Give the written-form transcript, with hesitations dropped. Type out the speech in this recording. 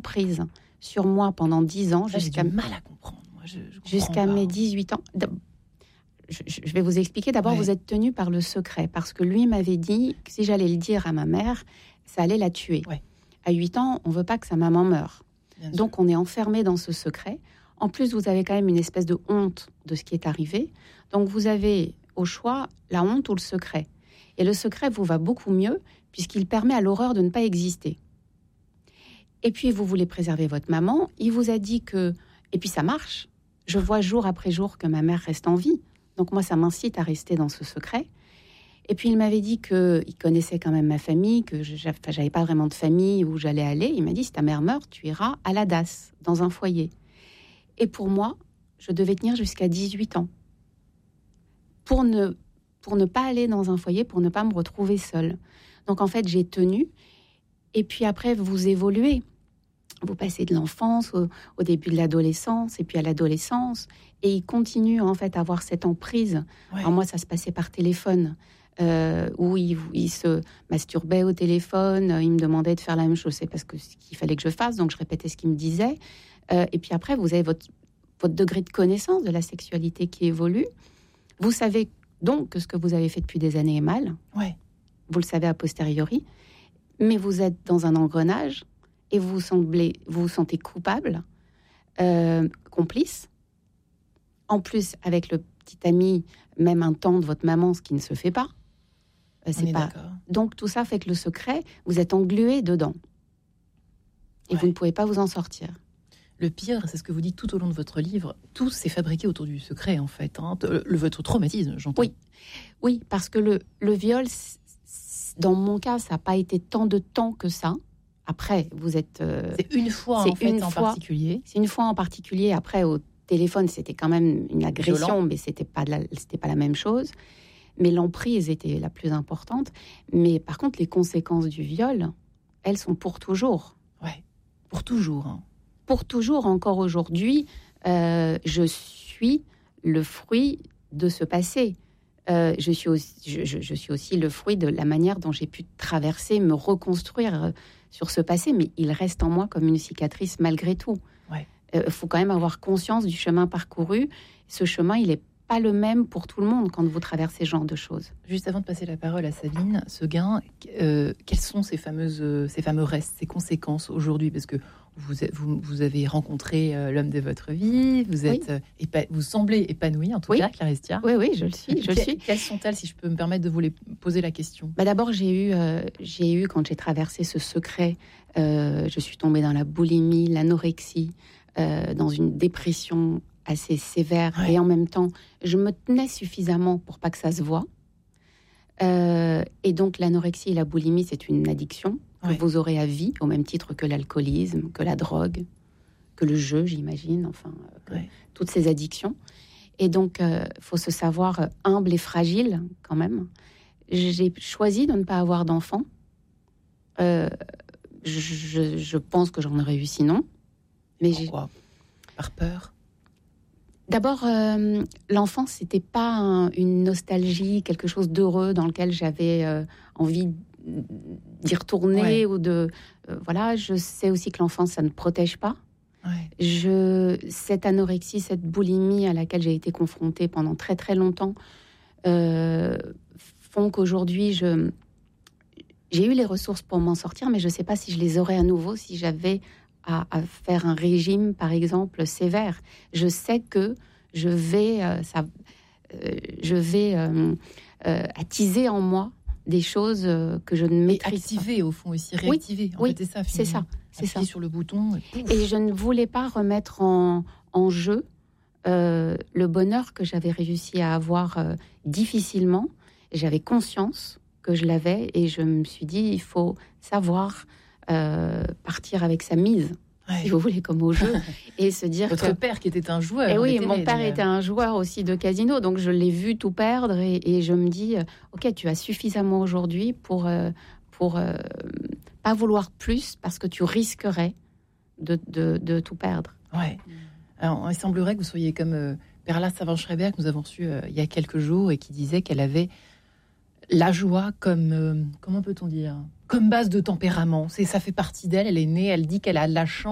emprise sur moi pendant 10 ans. J'ai du mal à comprendre. Moi, je jusqu'à mes 18 ans. Je vais vous expliquer. D'abord, vous êtes tenu par le secret, parce que lui m'avait dit que si j'allais le dire à ma mère, ça allait la tuer. Ouais. À 8 ans, on ne veut pas que sa maman meure. Donc, on est enfermé dans ce secret. En plus, vous avez quand même une espèce de honte de ce qui est arrivé. Donc, vous avez au choix la honte ou le secret. Et le secret vous va beaucoup mieux, puisqu'il permet à l'horreur de ne pas exister. Et puis, vous voulez préserver votre maman. Il vous a dit que... Et puis, ça marche. Je vois jour après jour que ma mère reste en vie. Donc, moi, ça m'incite à rester dans ce secret. Et puis, il m'avait dit qu'il connaissait quand même ma famille, que j'avais pas vraiment de famille où j'allais aller. Il m'a dit, si ta mère meurt, tu iras à la DAS, dans un foyer. Et pour moi, je devais tenir jusqu'à 18 ans. Pour ne pas aller dans un foyer, pour ne pas me retrouver seule. Donc, en fait, j'ai tenu. Et puis après, vous évoluez. Vous passez de l'enfance au début de l'adolescence, et puis à l'adolescence. Et il continue, en fait, à avoir cette emprise. Ouais. Alors moi, ça se passait par téléphone. Où il se masturbait au téléphone, il me demandait de faire la même chose, c'est parce que ce qu'il fallait que je fasse, donc je répétais ce qu'il me disait. Et puis après, vous avez votre degré de connaissance de la sexualité qui évolue. Vous savez donc que ce que vous avez fait depuis des années est mal. Ouais. Vous le savez a posteriori, mais vous êtes dans un engrenage et vous vous sentez coupable, complice. En plus, avec le petit ami, même un temps de votre maman, ce qui ne se fait pas. C'est pas. D'accord. Donc tout ça fait que le secret, vous êtes englué dedans. Et vous ne pouvez pas vous en sortir. Le pire, c'est ce que vous dites tout au long de votre livre, tout s'est fabriqué autour du secret, en fait. Hein. Votre traumatisme, j'entends. Oui, parce que le viol, dans mon cas, ça n'a pas été tant de temps que ça. Après, vous êtes... c'est une fois, en fait, en particulier. C'est une fois en particulier. Après, au téléphone, c'était quand même une agression, violent. Mais c'était pas la même chose. Mais l'emprise était la plus importante. Mais par contre, les conséquences du viol, elles sont pour toujours. Ouais, pour toujours. Hein. Pour toujours, encore aujourd'hui, je suis le fruit de ce passé. Je suis aussi le fruit de la manière dont j'ai pu traverser, me reconstruire sur ce passé. Mais il reste en moi comme une cicatrice malgré tout. Ouais. Faut quand même avoir conscience du chemin parcouru. Ce chemin, il est pas le même pour tout le monde quand vous traversez ce genre de choses. Juste avant de passer la parole à Sabine Séguin, quels sont ces fameux restes, ces conséquences aujourd'hui? Parce que vous avez rencontré l'homme de votre vie, vous êtes vous semblez épanouie en tout cas, Claire Estia. Oui, je le suis. Quelles sont-elles, si je peux me permettre de vous les poser la question? D'abord, j'ai eu quand j'ai traversé ce secret, je suis tombée dans la boulimie, l'anorexie, dans une dépression assez sévère, et en même temps, je me tenais suffisamment pour pas que ça se voie. Et donc, l'anorexie et la boulimie, c'est une addiction que vous aurez à vie, au même titre que l'alcoolisme, que la drogue, que le jeu, j'imagine, enfin, toutes ces addictions. Et donc, faut se savoir humble et fragile, quand même. J'ai choisi de ne pas avoir d'enfant. Je pense que j'en aurais eu sinon. Mais pourquoi? Par peur? D'abord, l'enfance, c'était pas une nostalgie, quelque chose d'heureux dans lequel j'avais envie d'y retourner ou de... voilà, je sais aussi que l'enfance, ça ne protège pas. Ouais. Cette anorexie, cette boulimie à laquelle j'ai été confrontée pendant très très longtemps font qu'aujourd'hui, j'ai eu les ressources pour m'en sortir, mais je ne sais pas si je les aurais à nouveau si j'avais à faire un régime, par exemple, sévère. Je sais que je vais attiser en moi des choses que je ne maîtrise pas. Activer, au fond, aussi réactiver. Oui, c'est ça. C'est ça. Sur le bouton. Et je ne voulais pas remettre en jeu le bonheur que j'avais réussi à avoir difficilement. J'avais conscience que je l'avais et je me suis dit, il faut savoir partir avec sa mise, si vous voulez, comme au jeu, et se dire Votre père qui était un joueur. Et oui, mon père était un joueur aussi de casino, donc je l'ai vu tout perdre et je me dis, ok, tu as suffisamment aujourd'hui pour pas vouloir plus parce que tu risquerais de tout perdre. Ouais. Alors, il semblerait que vous soyez comme Perla Savant-Schreiber, que nous avons reçue il y a quelques jours et qui disait qu'elle avait la joie comme, comment peut-on dire, comme base de tempérament. Ça fait partie d'elle, elle est née, elle dit qu'elle a la chance